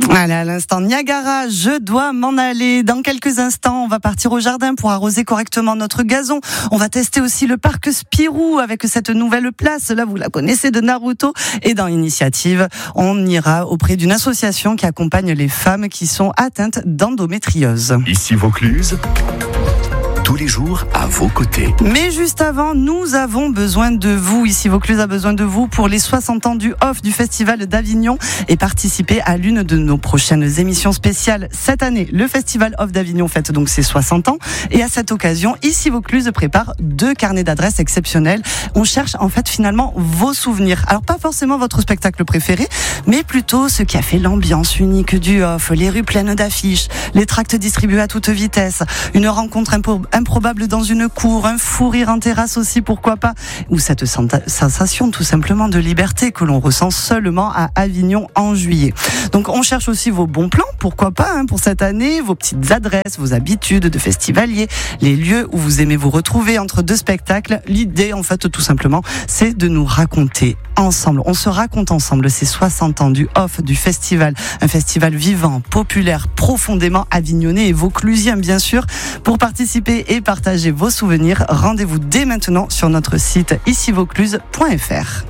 Voilà, à l'instant Niagara, je dois m'en aller. Dans quelques instants, on va partir au jardin pour arroser correctement notre gazon. On va tester aussi le parc Spirou avec cette nouvelle place. Là, vous la connaissez, de Naruto. Et dans Initiative, on ira auprès d'une association qui accompagne les femmes qui sont atteintes d'endométriose. Ici Vaucluse, tous les jours à vos côtés. Mais juste avant, nous avons besoin de vous. Ici Vaucluse a besoin de vous pour les 60 ans du OFF du Festival d'Avignon et participer à l'une de nos prochaines émissions spéciales. Cette année, le Festival OFF d'Avignon fête donc ses 60 ans. Et à cette occasion, ici Vaucluse prépare 2 carnets d'adresses exceptionnels. On cherche en fait finalement vos souvenirs. Alors pas forcément votre spectacle préféré, mais plutôt ce qui a fait l'ambiance unique du OFF, les rues pleines d'affiches, les tracts distribués à toute vitesse, une rencontre improbable dans une cour, un fou rire en terrasse aussi, pourquoi pas, ou cette sensation tout simplement de liberté que l'on ressent seulement à Avignon en juillet. Donc on cherche aussi vos bons plans, pourquoi pas, pour cette année, vos petites adresses, vos habitudes de festivalier, les lieux où vous aimez vous retrouver entre 2 spectacles. L'idée en fait tout simplement, c'est de nous raconter ensemble. On se raconte ensemble ces 60 ans du OFF du festival, un festival vivant, populaire, profondément avignonnais et vauclusien bien sûr. Pour participer et partager vos souvenirs, rendez-vous dès maintenant sur notre site icivaucluse.fr.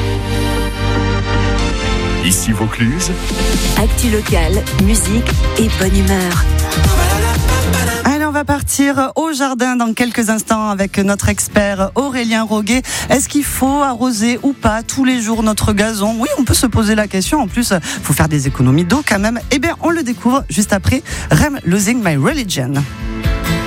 Ici Vaucluse, actu locale, musique et bonne humeur. Allez, on va partir au jardin dans quelques instants avec notre expert Aurélien Roguet. Est-ce qu'il faut arroser ou pas tous les jours notre gazon ? Oui, on peut se poser la question. En plus, il faut faire des économies d'eau quand même. Eh bien, on le découvre juste après Rem Losing My Religion.